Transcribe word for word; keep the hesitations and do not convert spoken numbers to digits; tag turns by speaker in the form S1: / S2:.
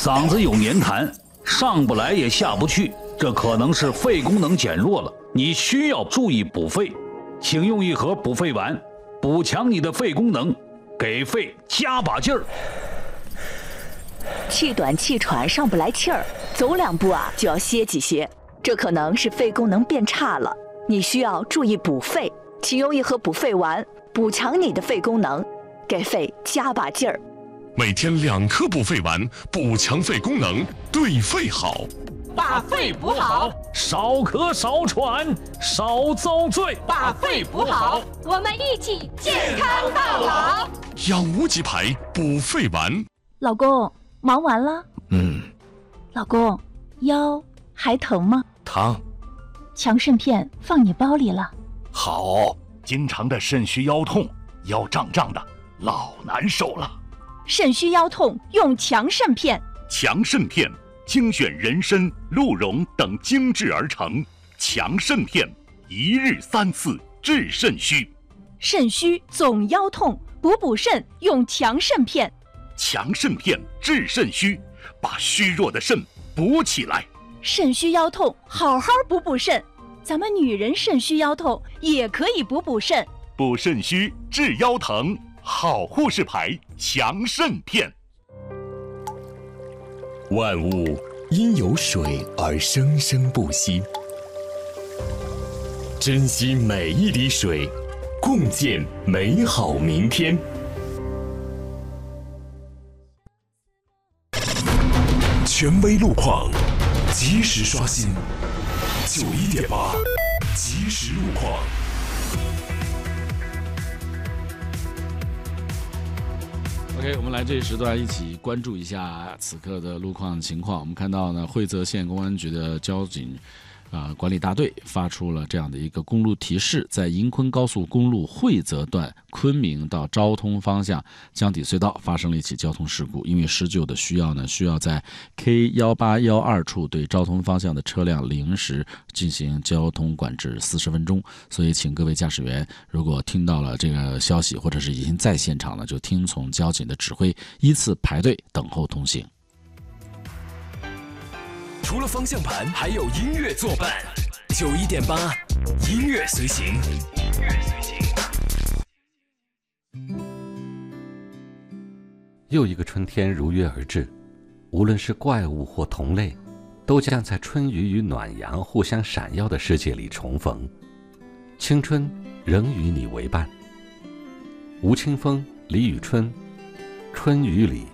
S1: 嗓子有黏痰，上不来也下不去，这可能是肺功能减弱了，你需要注意补肺。请用一盒补肺丸，补强你的肺功能，给肺加把劲儿。
S2: 气短气喘，上不来气儿，走两步啊就要歇几歇，这可能是肺功能变差了，你需要注意补肺。请用一盒补肺丸，补强你的肺功能，给肺加把劲儿。
S3: 每天两颗补肺丸，补强肺功能，对肺好。
S4: 把肺补好，
S1: 少咳少喘，少遭罪。
S4: 把肺补好，我们一起健康到老。
S3: 养无极牌补肺丸。
S5: 老公，忙完了？
S6: 嗯。
S5: 老公，腰还疼吗？
S6: 疼。
S5: 强肾片放你包里了。
S6: 好。经常的肾虚腰痛，腰胀胀的，老难受了。
S5: 肾虚腰痛用强肾片。
S6: 强肾片精选人参、鹿茸等精制而成，强肾片一日三次治肾虚。
S5: 肾虚总腰痛，补补肾用强肾片。
S6: 强肾片治肾虚，把虚弱的肾补起来。
S5: 肾虚腰痛，好好补补肾。咱们女人肾虚腰痛也可以补补肾。
S6: 补肾虚治腰疼，好护士牌强肾片。
S7: 万物因有水而生生不息，珍惜每一滴水，共建美好明天。权威路况，及时刷新。九一点八，及时路况。
S8: OK， 我们来这一时段一起关注一下此刻的路况情况。我们看到呢，惠泽县公安局的交警啊、呃、管理大队发出了这样的一个公路提示，在银昆高速公路惠泽段昆明到昭通方向江底隧道发生了一起交通事故，因为施救的需要呢，需要在 K 一八一二处对昭通方向的车辆临时进行交通管制四十分钟。所以请各位驾驶员，如果听到了这个消息或者是已经在现场呢，就听从交警的指挥，依次排队等候通行。
S7: 除了方向盘，还有音乐作伴。九一点八，音乐随行。音乐随行。
S9: 又一个春天如约而至，无论是怪物或同类，都将在春雨与暖阳互相闪耀的世界里重逢。青春仍与你为伴。吴青峰、李宇春，春雨里。